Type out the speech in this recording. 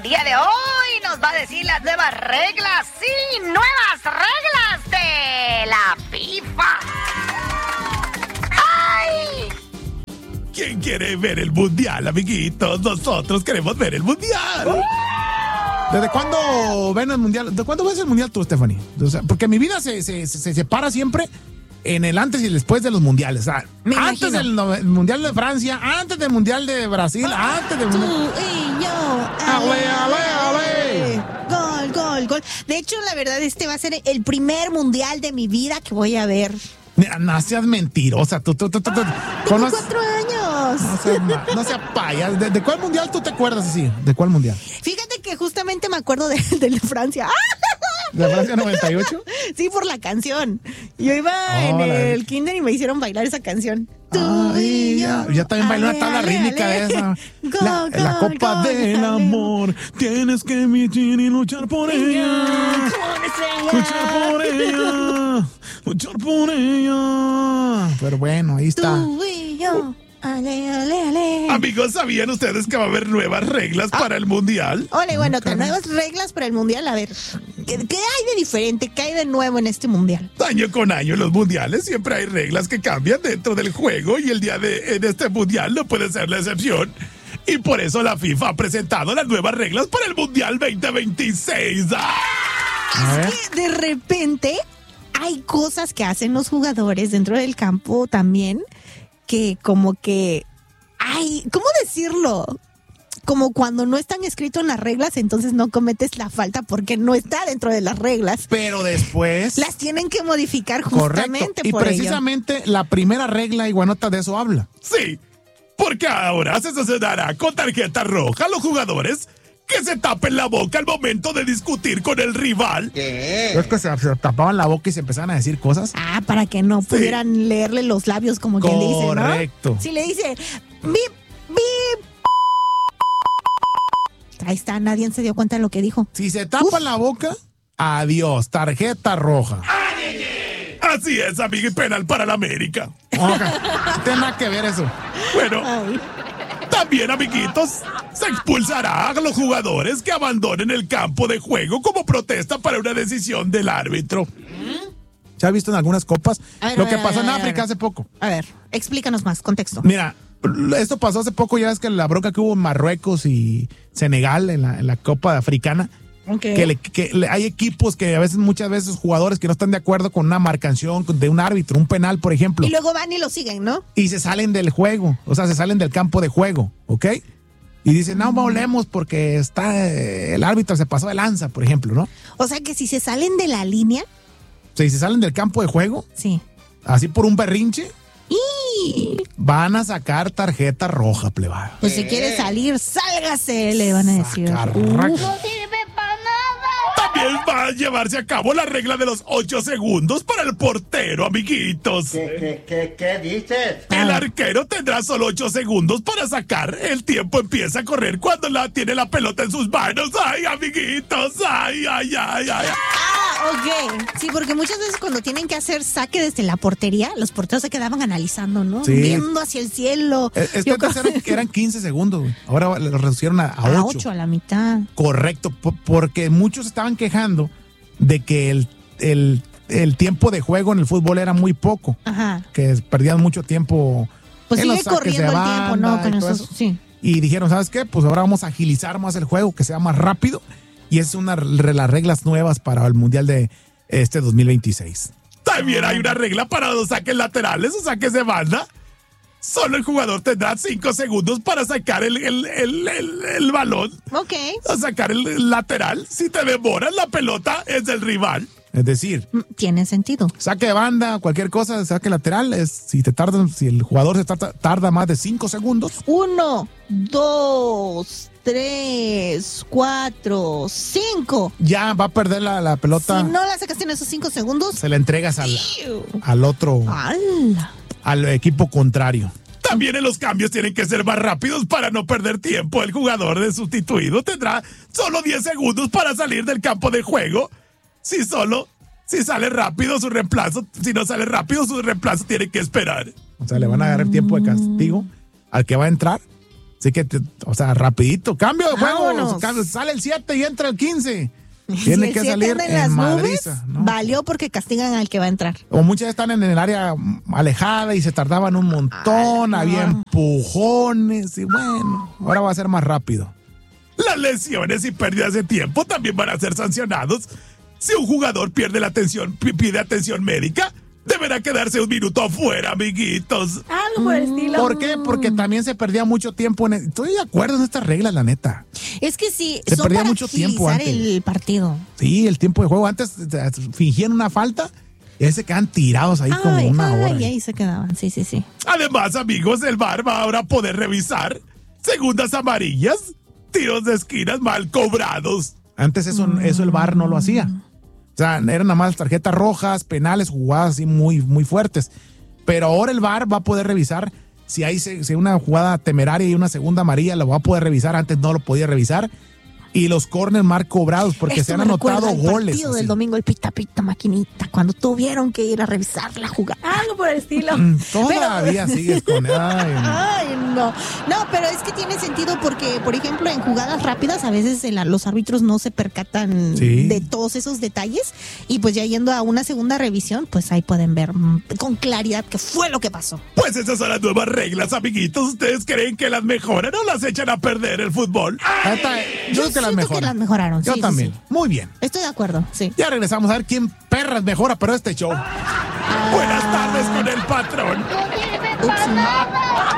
día de hoy nos va a decir las nuevas reglas, sí, nuevas reglas de la FIFA. ¡Ay! ¿Quién quiere ver el mundial, amiguitos? Nosotros queremos ver el mundial. ¿Desde cuándo ven el mundial? ¿De cuándo ves el mundial tú, Stephanie? O sea, porque mi vida se separa siempre en el antes y el después de los mundiales. O sea, antes del mundial de Francia, antes del mundial de Brasil, antes del mundial. Tú y yo. Ale. Gol. De hecho, la verdad, este va a ser el primer mundial de mi vida que voy a ver. No seas mentirosa. Tú. Tengo 4 años. No seas payas. ¿De cuál mundial tú te acuerdas así? ¿De cuál mundial? Fíjate que justamente me acuerdo de Francia. ¿De Francia 98? Sí, por la canción. Yo iba en el kinder y me hicieron bailar esa canción. Yo también bailé una tabla rítmica de esa. La copa del amor. Tienes que emitir y luchar por ella. Luchar por ella. Pero bueno, ahí está. Tú y yo. Ale. Amigos, ¿sabían ustedes que va a haber nuevas reglas para el mundial? Bueno, nuevas reglas para el mundial. A ver, ¿qué hay de diferente? ¿Qué hay de nuevo en este mundial? Año con año en los mundiales siempre hay reglas que cambian dentro del juego y el día en este mundial no puede ser la excepción. Y por eso la FIFA ha presentado las nuevas reglas para el Mundial 2026. Es que de repente hay cosas que hacen los jugadores dentro del campo también que como que hay, ¿cómo decirlo? Como cuando no están escritos en las reglas, entonces no cometes la falta porque no está dentro de las reglas. Pero después las tienen que modificar justamente. Correcto. Y por precisamente ello. La primera regla, Iguanota, de eso habla. Sí, porque ahora se sancionará con tarjeta roja a los jugadores que se tapen la boca al momento de discutir con el rival. ¿Qué? Es que se tapaban la boca y se empezaban a decir cosas. Para que no pudieran leerle los labios como quien dice, ¿no? Correcto. Si le dice, bip. Ahí está, nadie se dio cuenta de lo que dijo. Si se tapa la boca, adiós, tarjeta roja. Así es, amigo, y penal para la América. No tiene nada que ver eso. Bueno, también, amiguitos, se expulsará a los jugadores que abandonen el campo de juego como protesta para una decisión del árbitro. ¿Se ha visto en algunas copas? Lo que pasó en África hace poco. A ver, explícanos más, contexto. Mira, esto pasó hace poco, ya ves que la bronca que hubo en Marruecos y Senegal en la Copa Africana. Okay. Hay equipos que muchas veces jugadores que no están de acuerdo con una marcación de un árbitro, un penal, por ejemplo. Y luego van y lo siguen, ¿no? Y se salen del juego, o sea, se salen del campo de juego, ¿ok? Y dicen, no volemos porque el árbitro se pasó de lanza, por ejemplo, ¿no? O sea que si se salen de la línea. Si se salen del campo de juego. Sí. Así por un berrinche. Van a sacar tarjeta roja, plebada. Pues si quiere salir, sálgase, le van a decir. No sirve para nada. También va a llevarse a cabo la regla de los 8 segundos para el portero, amiguitos. ¿Qué dices? El arquero tendrá solo 8 segundos para sacar. El tiempo empieza a correr cuando tiene la pelota en sus manos. ¡Ay, amiguitos! ¡Ay! Ok. Sí, porque muchas veces cuando tienen que hacer saque desde la portería, los porteros se quedaban analizando, ¿no? Sí. Viendo hacia el cielo. Eran 15 segundos, güey. Ahora lo reducieron a 8. A 8, a la mitad. Correcto, porque muchos estaban quejando de que el tiempo de juego en el fútbol era muy poco. Ajá. Que perdían mucho tiempo. Pues en sigue los saques corriendo de el banda tiempo, ¿no? y Con todo eso, eso. sí. Y dijeron, ¿sabes qué? Pues ahora vamos a agilizar más el juego, que sea más rápido. Y es una de las reglas nuevas para el Mundial de 2026. También hay una regla para los saques laterales o saques de banda. Solo el jugador tendrá 5 segundos para sacar el balón. Ok. A sacar el lateral. Si te demoras, la pelota es del rival. Es decir, tiene sentido. Saque de banda, cualquier cosa, saque lateral, si el jugador se tarda más de 5 segundos. 1, 2, 3, 4, 5. Ya va a perder la pelota. Si no la sacaste en esos 5 segundos, se la entregas al otro. Al equipo contrario. También en los cambios tienen que ser más rápidos para no perder tiempo. El jugador de sustituido tendrá solo 10 segundos para salir del campo de juego. Si sale rápido su reemplazo, si no sale rápido su reemplazo tiene que esperar. O sea, le van a dar el tiempo de castigo al que va a entrar Así que, rapidito. Cambio de juego. Vámonos. Sale el 7 y entra el 15. Si Tiene el que 7 salir anda en las en nubes, madriza, ¿no? valió porque castigan al que va a entrar. O muchas están en el área alejada y se tardaban un montón, había empujones y bueno, ahora va a ser más rápido. Las lesiones y pérdidas de tiempo también van a ser sancionados. Si un jugador pierde la atención, pide atención médica, deberá quedarse un minuto afuera, amiguitos. Algo por el estilo. ¿Por qué? Porque también se perdía mucho tiempo. Estoy de acuerdo en estas reglas, la neta. Es que sí, Se son perdía para mucho tiempo agilizar antes. el partido. Sí, el tiempo de juego. Antes fingían una falta y ahí se quedan tirados ahí como una hora. Y ahí se quedaban, sí. Además, amigos, el VAR va ahora a poder revisar segundas amarillas, tiros de esquinas mal cobrados. Antes eso el VAR no lo hacía. O sea, eran nada más tarjetas rojas, penales, jugadas así muy, muy fuertes. Pero ahora el VAR va a poder revisar si hay una jugada temeraria y una segunda amarilla, lo va a poder revisar. Antes no lo podía revisar. Y los corners mal cobrados porque Esto se han me anotado recuerda al goles. partido así. del domingo, el pita maquinita, cuando tuvieron que ir a revisar la jugada. Algo por el estilo. Todavía sigues con... Ay, no, pero es que tiene sentido porque, por ejemplo, en jugadas rápidas a veces los árbitros no se percatan de todos esos detalles y pues ya yendo a una segunda revisión, pues ahí pueden ver con claridad qué fue lo que pasó. Pues esas son las nuevas reglas, amiguitos. ¿Ustedes creen que las mejoran o las echan a perder el fútbol? Yo creo que las siento que las mejoraron. Yo sí, también. sí, sí. Muy bien. Estoy de acuerdo, sí. Ya regresamos a ver quién perras mejora, pero este show. Buenas tardes con el patrón. Ups, no.